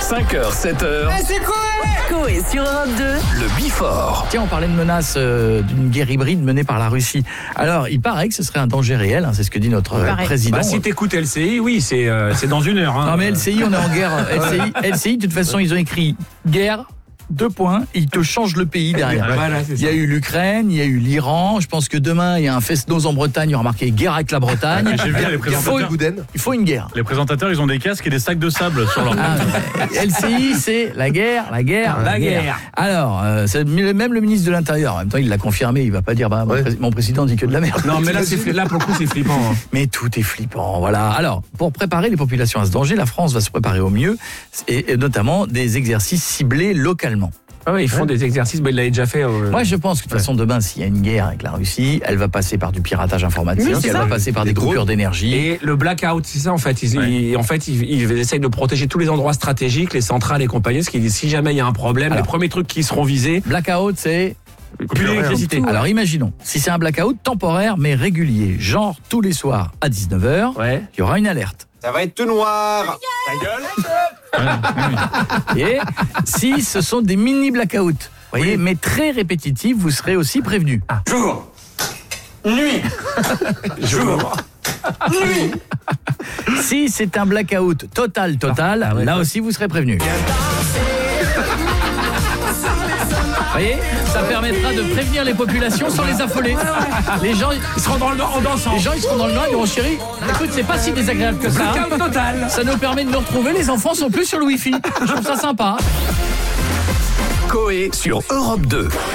5h, 7h. C'est quoi? Coé sur Europe 2. Le Bifort. Tiens, on parlait de menace d'une guerre hybride menée par la Russie. Alors, il paraît que ce serait un danger réel, hein, c'est ce que dit notre président. Bah, si t'écoutes LCI, oui, c'est dans une heure. Hein. Non mais LCI, on est en guerre. LCI, de toute façon, ils ont écrit guerre. 2 points, ils te changent le pays derrière. Voilà, c'est Il y a eu l'Ukraine, il y a eu l'Iran. Je pense que demain, il y a un fest-noz en Bretagne, il y aura marqué guerre avec la Bretagne. J'ai vu les présentateurs. Il faut une guerre. Les présentateurs, ils ont des casques et des sacs de sable sur leur LCI, c'est la guerre. Alors, c'est même le ministre de l'Intérieur, en même temps, il l'a confirmé. Il va pas dire, mon président dit que de la merde. Non, mais là, pour le coup, c'est flippant. Hein. Mais tout est flippant, voilà. Alors, pour préparer les populations à ce danger, la France va se préparer au mieux, et notamment des exercices ciblés localement. Ah ouais, ils font des exercices, il l'avait déjà fait. Moi, je pense que de toute façon, demain, s'il y a une guerre avec la Russie, elle va passer par du piratage informatique, elle va passer par des coupures d'énergie. Et le blackout, c'est ça en fait. Ils essayent de protéger tous les endroits stratégiques, les centrales et compagnie, parce qu'ils disent si jamais il y a un problème, les premiers trucs qui seront visés. Blackout, c'est plus d'électricité. Alors imaginons, si c'est un blackout temporaire mais régulier, genre tous les soirs à 19h, il y aura une alerte. Ça va être tout noir. Ta gueule. Et si ce sont des mini blackouts, voyez, mais très répétitifs, vous serez aussi prévenus. Jour. Nuit. Jour. Nuit. Si c'est un blackout total, là aussi vous serez prévenus. Vous voyez, ça permettra de prévenir les populations sans les affoler. Les gens ils seront dans le noir en dansant. Les gens ils seront dans le noir, ils diront chérie, écoute, c'est pas si désagréable que ça. Total. Ça nous permet de nous retrouver, les enfants sont plus sur le Wi-Fi. Je trouve ça sympa. Coé sur Europe 2.